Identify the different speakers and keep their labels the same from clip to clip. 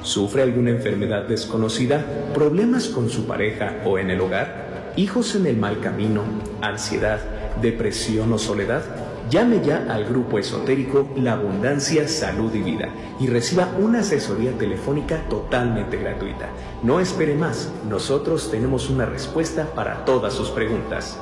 Speaker 1: ¿Sufre alguna enfermedad desconocida? ¿Problemas con su pareja o en el hogar? ¿Hijos en el mal camino? ¿Ansiedad? ¿Depresión o soledad? Llame ya al grupo esotérico La Abundancia, Salud y Vida y reciba una asesoría telefónica totalmente gratuita. No espere más, nosotros tenemos una respuesta para todas sus preguntas.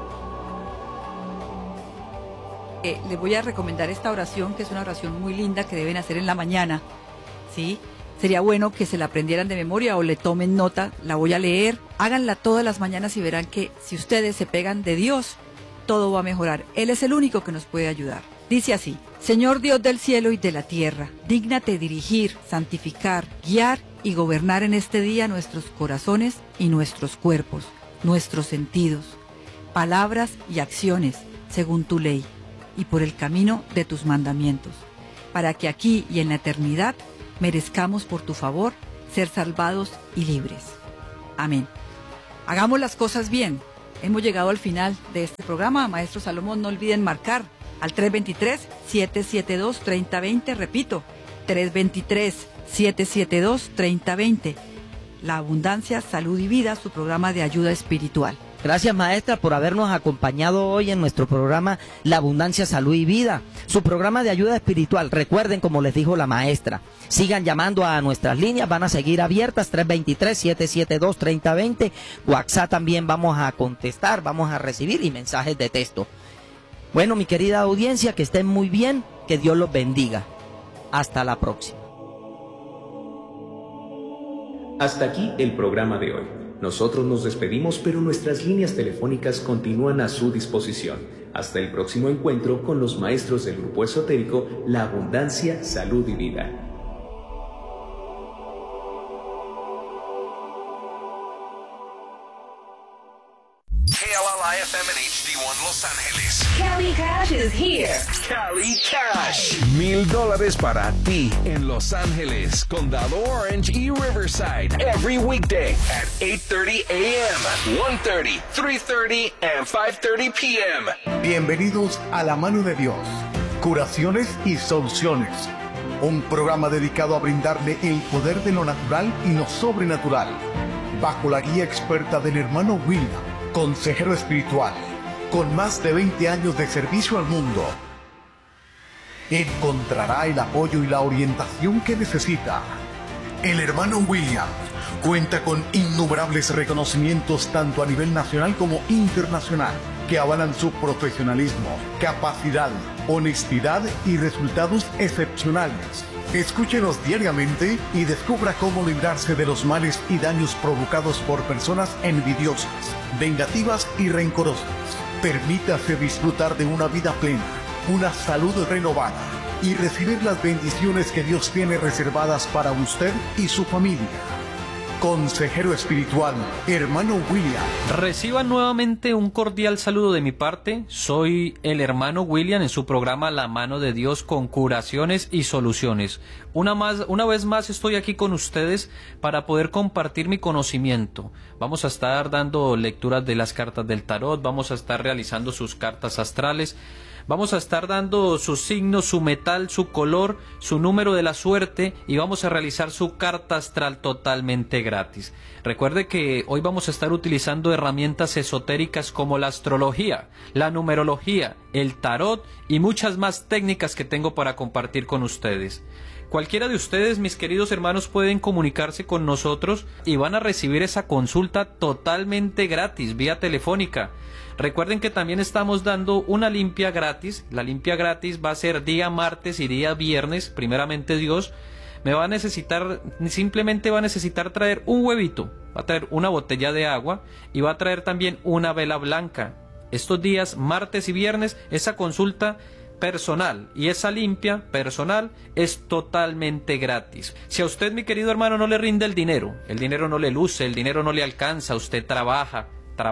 Speaker 2: Les voy a recomendar esta oración, que es una oración muy linda que deben hacer en la mañana, ¿sí? Sería bueno que se la aprendieran de memoria o le tomen nota, la voy a leer. Háganla todas las mañanas y verán que si ustedes se pegan de Dios, todo va a mejorar. Él es el único que nos puede ayudar. Dice así: Señor Dios del cielo y de la tierra, dígnate dirigir, santificar, guiar y gobernar en este día nuestros corazones y nuestros cuerpos, nuestros sentidos, palabras y acciones, según tu ley, y por el camino de tus mandamientos, para que aquí y en la eternidad merezcamos por tu favor ser salvados y libres. Amén. Hagamos las cosas bien. Hemos llegado al final de este programa. Maestro Salomón, no olviden marcar al 323-772-3020. Repito, 323-772-3020. La Abundancia, Salud y Vida, su programa de ayuda espiritual.
Speaker 3: Gracias, maestra, por habernos acompañado hoy en nuestro programa La Abundancia, Salud y Vida, su programa de ayuda espiritual. Recuerden, como les dijo la maestra, sigan llamando a nuestras líneas, van a seguir abiertas, 323-772-3020. WhatsApp también vamos a contestar, vamos a recibir, y mensajes de texto. Bueno, mi querida audiencia, que estén muy bien, que Dios los bendiga. Hasta la próxima.
Speaker 1: Hasta aquí el programa de hoy. Nosotros nos despedimos, pero nuestras líneas telefónicas continúan a su disposición. Hasta el próximo encuentro con los maestros del grupo esotérico La Abundancia, Salud y Vida.
Speaker 4: KLLI-FM and HD1 Los Ángeles.
Speaker 5: Cali Cash is here.
Speaker 4: Cali Cash. $1,000 para ti en Los Ángeles, Condado Orange y Riverside. Every weekday at 8:30 a.m., 1:30, 3:30, and 5:30 p.m.
Speaker 6: Bienvenidos a La Mano de Dios. Curaciones y soluciones. Un programa dedicado a brindarle el poder de lo natural y lo sobrenatural. Bajo la guía experta del hermano William, consejero espiritual, con más de 20 años de servicio al mundo, encontrará el apoyo y la orientación que necesita. El hermano William cuenta con innumerables reconocimientos tanto a nivel nacional como internacional, que avalan su profesionalismo, capacidad, honestidad y resultados excepcionales. Escúchenos diariamente y descubra cómo librarse de los males y daños provocados por personas envidiosas, vengativas y rencorosas. Permítase disfrutar de una vida plena, una salud renovada y recibir las bendiciones que Dios tiene reservadas para usted y su familia. Consejero espiritual, hermano William.
Speaker 7: Reciban nuevamente un cordial saludo de mi parte. Soy el hermano William en su programa La Mano de Dios, con curaciones y soluciones. Una vez más estoy aquí con ustedes para poder compartir mi conocimiento. Vamos a estar dando lecturas de las cartas del tarot, vamos a estar realizando sus cartas astrales, vamos a estar dando sus signos, su metal, su color, su número de la suerte, y vamos a realizar su carta astral totalmente gratis. Recuerde que hoy vamos a estar utilizando herramientas esotéricas como la astrología, la numerología, el tarot y muchas más técnicas que tengo para compartir con ustedes. Cualquiera de ustedes, mis queridos hermanos, pueden comunicarse con nosotros y van a recibir esa consulta totalmente gratis, vía telefónica. Recuerden que también estamos dando una limpia gratis. La limpia gratis va a ser día martes y día viernes, primeramente Dios. Simplemente va a necesitar traer un huevito, va a traer una botella de agua y va a traer también una vela blanca. Estos días, martes y viernes, esa consulta personal y esa limpia personal es totalmente gratis. Si a usted, mi querido hermano, no le rinde el dinero no le luce, el dinero no le alcanza, usted trabaja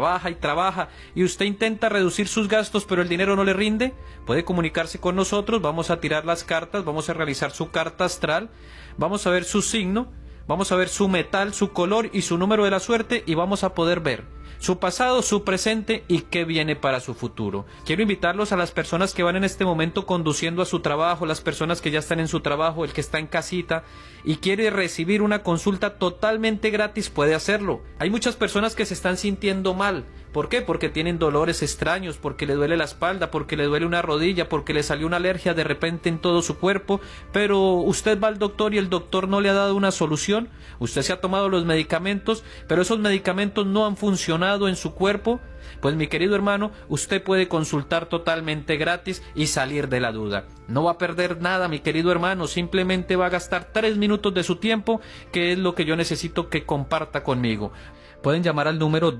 Speaker 7: y usted intenta reducir sus gastos, pero el dinero no le rinde, puede comunicarse con nosotros. Vamos a tirar las cartas, vamos a realizar su carta astral, vamos a ver su signo, vamos a ver su metal, su color y su número de la suerte, y vamos a poder ver su pasado, su presente y qué viene para su futuro. Quiero invitarlos a las personas que van en este momento conduciendo a su trabajo, las personas que ya están en su trabajo, el que está en casita y quiere recibir una consulta totalmente gratis, puede hacerlo. Hay muchas personas que se están sintiendo mal. ¿Por qué? Porque tienen dolores extraños, porque le duele la espalda, porque le duele una rodilla, porque le salió una alergia de repente en todo su cuerpo, pero usted va al doctor y el doctor no le ha dado una solución. Usted se ha tomado los medicamentos, pero esos medicamentos no han funcionado en su cuerpo. Pues mi querido hermano, usted puede consultar totalmente gratis y salir de la duda. No va a perder nada, mi querido hermano, simplemente va a gastar 3 minutos de su tiempo, que es lo que yo necesito que comparta conmigo. Pueden llamar al número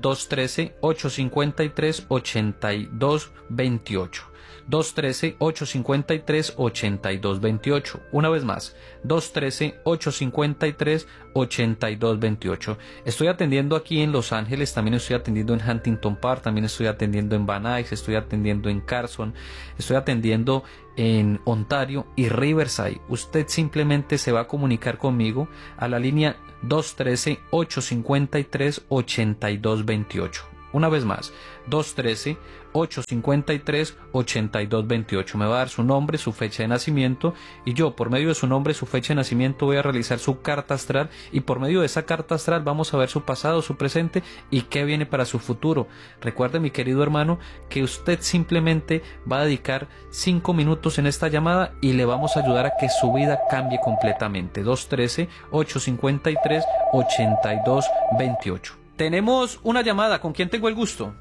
Speaker 7: 213-853-8228. 213-853-8228. Una vez más, 213-853-8228. Estoy atendiendo aquí en Los Ángeles, también estoy atendiendo en Huntington Park, también estoy atendiendo en Van Nuys, estoy atendiendo en Carson, estoy atendiendo en Ontario y Riverside. Usted simplemente se va a comunicar conmigo a la línea 213-853-8228. Una vez más, 213-853-8228. Me va a dar su nombre, su fecha de nacimiento y yo, por medio de su nombre, su fecha de nacimiento, voy a realizar su carta astral y por medio de esa carta astral vamos a ver su pasado, su presente y qué viene para su futuro. Recuerde, mi querido hermano, que usted simplemente va a dedicar 5 minutos en esta llamada y le vamos a ayudar a que su vida cambie completamente. 213-853-8228. Tenemos una llamada. ¿Con quién tengo el gusto?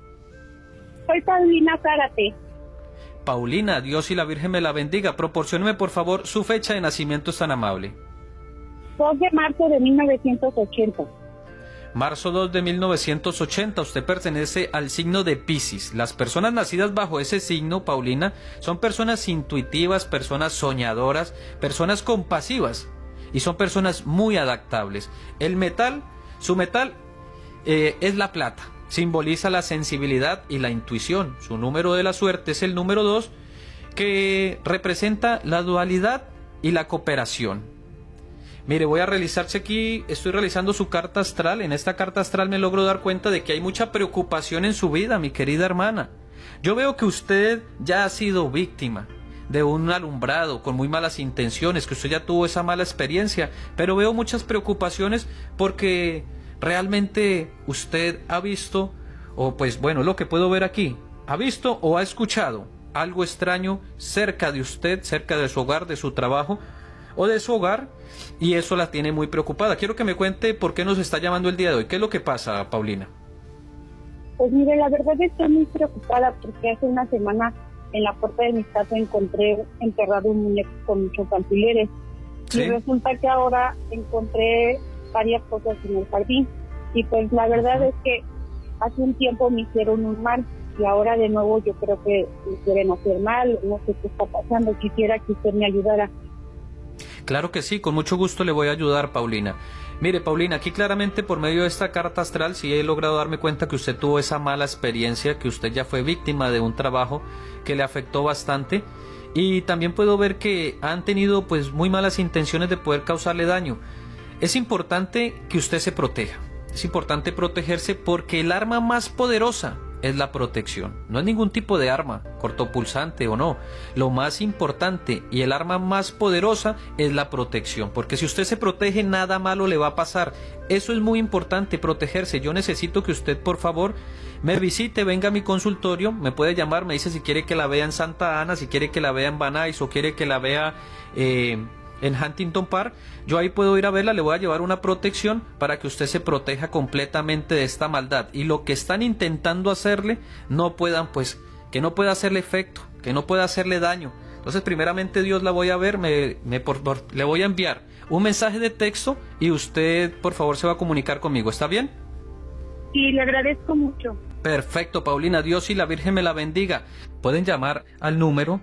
Speaker 8: Soy Paulina Zárate.
Speaker 7: Paulina, Dios y la Virgen me la bendiga. Proporcióneme, por favor, su fecha de nacimiento, es tan amable.
Speaker 8: 2 de marzo de 1980.
Speaker 7: Marzo 2 de 1980. Usted pertenece al signo de Piscis. Las personas nacidas bajo ese signo, Paulina, son personas intuitivas, personas soñadoras, personas compasivas y son personas muy adaptables. El metal, su metal es la plata, simboliza la sensibilidad y la intuición. Su número de la suerte es el número 2, que representa la dualidad y la cooperación. Mire, voy a realizarse aquí, estoy realizando su carta astral. En esta carta astral me logro dar cuenta de que hay mucha preocupación en su vida, mi querida hermana. Yo veo que usted ya ha sido víctima de un alumbrado con muy malas intenciones, que usted ya tuvo esa mala experiencia, pero veo muchas preocupaciones porque realmente usted ha visto, o pues bueno, lo que puedo ver aquí, ha visto o ha escuchado algo extraño cerca de usted, cerca de su hogar, de su trabajo o de su hogar, y eso la tiene muy preocupada. Quiero que me cuente por qué nos está llamando el día de hoy. ¿Qué es lo que pasa, Paulina?
Speaker 8: Pues mire, la verdad estoy muy preocupada porque hace una semana en la puerta de mi casa encontré enterrado un muñeco con muchos alfileres. ¿Sí? Y resulta que ahora encontré varias cosas en el jardín y pues la verdad es que hace un tiempo me hicieron un mal y ahora de nuevo yo creo que me quieren hacer mal. No sé qué está pasando, quisiera que usted me ayudara.
Speaker 7: Claro que sí, con mucho gusto le voy a ayudar, Paulina. Mire, Paulina, aquí claramente por medio de esta carta astral sí he logrado darme cuenta que usted tuvo esa mala experiencia, que usted ya fue víctima de un trabajo que le afectó bastante, y también puedo ver que han tenido pues muy malas intenciones de poder causarle daño. Es importante que usted se proteja, es importante protegerse porque el arma más poderosa es la protección. No es ningún tipo de arma, cortopulsante o no. Lo más importante y el arma más poderosa es la protección, porque si usted se protege nada malo le va a pasar. Eso es muy importante, protegerse. Yo necesito que usted por favor me visite, venga a mi consultorio, me puede llamar, me dice si quiere que la vea en Santa Ana, si quiere que la vea en Van Nuys o quiere que la vea en Huntington Park. Yo ahí puedo ir a verla, le voy a llevar una protección para que usted se proteja completamente de esta maldad y lo que están intentando hacerle no puedan, pues, que no pueda hacerle efecto, que no pueda hacerle daño. Entonces primeramente Dios la voy a ver, le voy a enviar un mensaje de texto y usted por favor se va a comunicar conmigo, ¿está bien?
Speaker 8: Sí, le agradezco mucho.
Speaker 7: Perfecto, Paulina, Dios y la Virgen me la bendiga. Pueden llamar al número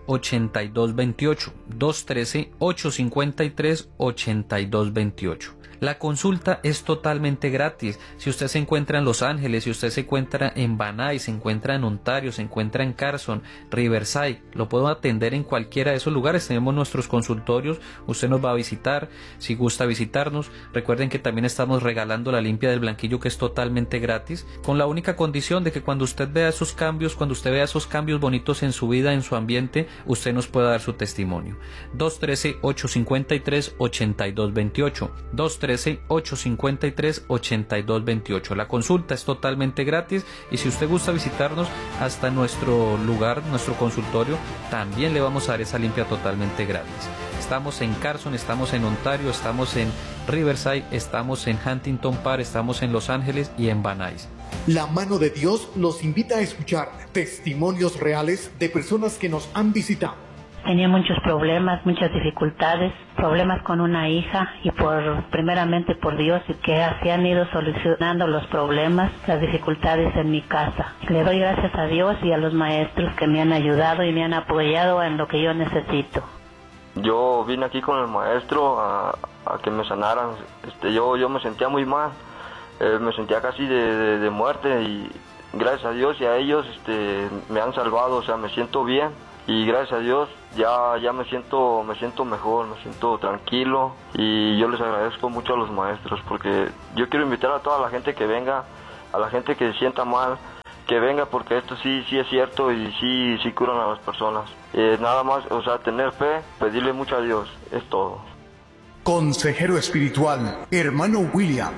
Speaker 7: 213-853-8228. 213-853-8228. La consulta es totalmente gratis. Si usted se encuentra en Los Ángeles, si usted se encuentra en Van Nuys, se encuentra en Ontario, se encuentra en Carson, Riverside, lo puedo atender en cualquiera de esos lugares. Tenemos nuestros consultorios, usted nos va a visitar, si gusta visitarnos. Recuerden que también estamos regalando la limpia del blanquillo, que es totalmente gratis, con la única condición de que cuando usted vea esos cambios, bonitos en su vida, en su ambiente, usted nos pueda dar su testimonio. 213-853-8228. 213-853-8228. La consulta es totalmente gratis, y si usted gusta visitarnos hasta nuestro lugar, nuestro consultorio, también le vamos a dar esa limpia totalmente gratis. Estamos en Carson, estamos en Ontario, estamos en Riverside, estamos en Huntington Park, estamos en Los Ángeles y en Van Nuys.
Speaker 6: La mano de Dios los invita a escuchar testimonios reales de personas que nos han visitado.
Speaker 9: Tenía muchos problemas, muchas dificultades, problemas con una hija, y primeramente por Dios, y que así han ido solucionando los problemas, las dificultades en mi casa. Le doy gracias a Dios y a los maestros que me han ayudado y me han apoyado en lo que yo necesito.
Speaker 10: Yo vine aquí con el maestro a que me sanaran. Yo me sentía muy mal, me sentía casi de muerte, y gracias a Dios y a ellos me han salvado. O sea, me siento bien, y gracias a Dios ya me siento mejor, me siento tranquilo, y yo les agradezco mucho a los maestros, porque yo quiero invitar a toda la gente que venga, a la gente que se sienta mal, que venga, porque esto sí es cierto, y sí curan a las personas. Nada más, o sea, tener fe, pedirle mucho a Dios, es todo.
Speaker 6: Consejero espiritual, hermano William.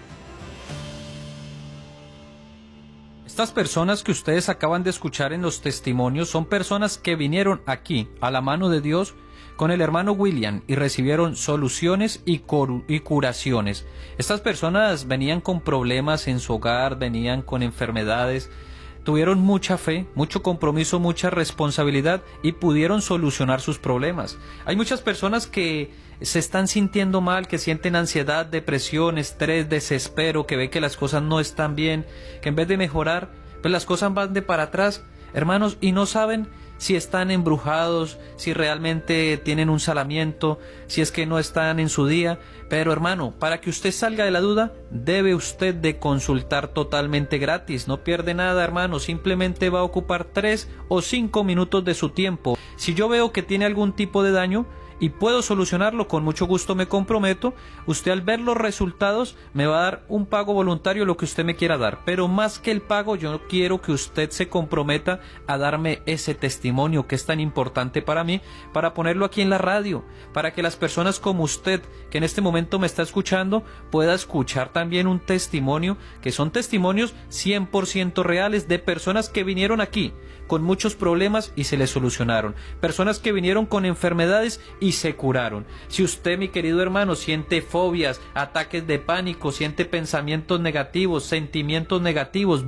Speaker 7: Estas personas que ustedes acaban de escuchar en los testimonios son personas que vinieron aquí, a la mano de Dios, con el hermano William, y recibieron soluciones y curaciones. Estas personas venían con problemas en su hogar, venían con enfermedades, tuvieron mucha fe, mucho compromiso, mucha responsabilidad, y pudieron solucionar sus problemas. Hay muchas personas que se están sintiendo mal, que sienten ansiedad, depresión, estrés, desespero, que ve que las cosas no están bien, que en vez de mejorar, pues las cosas van de para atrás, hermanos, y no saben si están embrujados, si realmente tienen un salamiento, si es que no están en su día. Pero hermano, para que usted salga de la duda, debe usted de consultar totalmente gratis. No pierde nada, hermano, simplemente va a ocupar 3 o 5 minutos de su tiempo. Si yo veo que tiene algún tipo de daño y puedo solucionarlo, con mucho gusto me comprometo. Usted, al ver los resultados, me va a dar un pago voluntario, lo que usted me quiera dar. Pero más que el pago, yo quiero que usted se comprometa a darme ese testimonio que es tan importante para mí, para ponerlo aquí en la radio, para que las personas como usted, que en este momento me está escuchando, pueda escuchar también un testimonio, que son testimonios 100% reales de personas que vinieron aquí con muchos problemas y se les solucionaron. Personas que vinieron con enfermedades y se curaron. Si usted, mi querido hermano, siente fobias, ataques de pánico, siente pensamientos negativos, sentimientos negativos,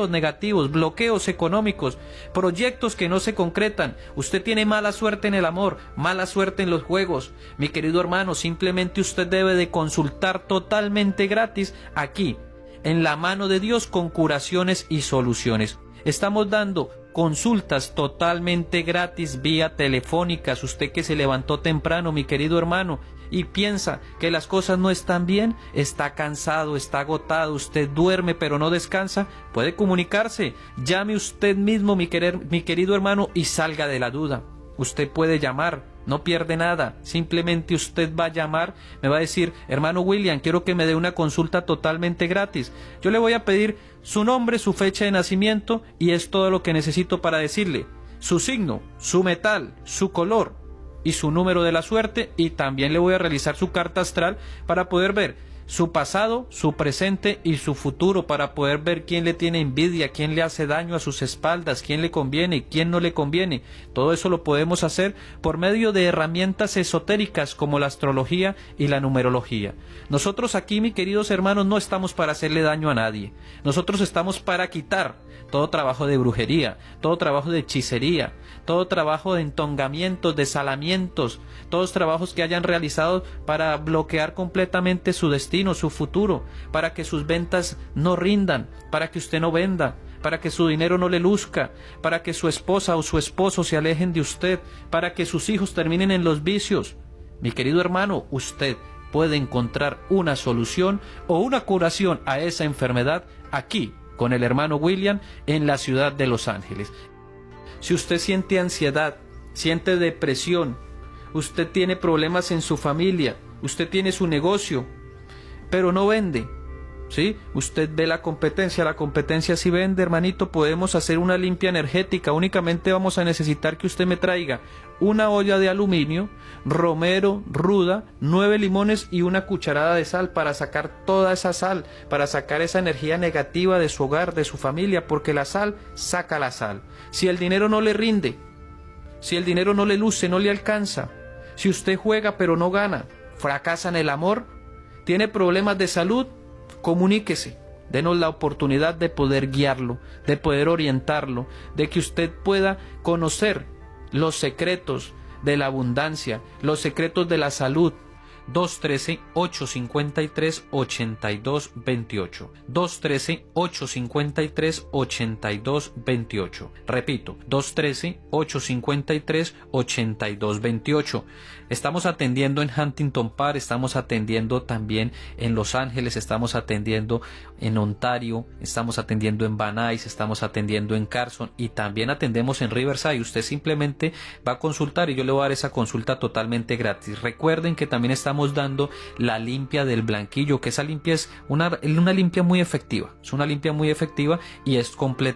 Speaker 7: bloqueos económicos, proyectos que no se concretan, usted tiene mala suerte en el amor, mala suerte en los juegos, mi querido hermano, simplemente usted debe de consultar totalmente gratis aquí, en la mano de Dios, con curaciones y soluciones. Estamos dando consultas totalmente gratis vía telefónicas. Usted que se levantó temprano, mi querido hermano, y piensa que las cosas no están bien, está cansado, está agotado, usted duerme pero no descansa, puede comunicarse. Llame usted mismo, mi querido hermano, y salga de la duda. Usted puede llamar, no pierde nada, simplemente usted va a llamar, me va a decir: hermano William, quiero que me dé una consulta totalmente gratis. Yo le voy a pedir su nombre, su fecha de nacimiento, y es todo lo que necesito para decirle su signo, su metal, su color y su número de la suerte, y también le voy a realizar su carta astral para poder ver su pasado, su presente y su futuro, para poder ver quién le tiene envidia, quién le hace daño a sus espaldas, quién le conviene y quién no le conviene. Todo eso lo podemos hacer por medio de herramientas esotéricas como la astrología y la numerología. Nosotros aquí, mis queridos hermanos, no estamos para hacerle daño a nadie. Nosotros estamos para quitar todo trabajo de brujería, todo trabajo de hechicería, todo trabajo de entongamientos, de salamientos, todos trabajos que hayan realizado para bloquear completamente su destino, su futuro, para que sus ventas no rindan, para que usted no venda, para que su dinero no le luzca, para que su esposa o su esposo se alejen de usted, para que sus hijos terminen en los vicios. Mi querido hermano, usted puede encontrar una solución o una curación a esa enfermedad aquí con el hermano William en la ciudad de Los Ángeles. Si usted siente ansiedad, siente depresión, usted tiene problemas en su familia, usted tiene su negocio, pero no vende, ¿sí? Usted ve la competencia sí vende, hermanito. Podemos hacer una limpia energética. Únicamente vamos a necesitar que usted me traiga una olla de aluminio, romero, ruda, 9 limones y una cucharada de sal para sacar toda esa sal, para sacar esa energía negativa de su hogar, de su familia, porque la sal saca la sal. Si el dinero no le rinde, si el dinero no le luce, no le alcanza, si usted juega pero no gana, fracasa en el amor, tiene problemas de salud, comuníquese, denos la oportunidad de poder guiarlo, de poder orientarlo, de que usted pueda conocer los secretos de la abundancia, los secretos de la salud. 213-853-8228. 213-853-8228. Repito, 213-853-8228. Estamos atendiendo en Huntington Park, estamos atendiendo también en Los Ángeles, estamos atendiendo en Ontario, estamos atendiendo en Van Nuys, estamos atendiendo en Carson y también atendemos en Riverside. Usted simplemente va a consultar y yo le voy a dar esa consulta totalmente gratis. Recuerden que también estamos dando la limpia del blanquillo, que esa limpia es una limpia muy efectiva, es una limpia muy efectiva y es completa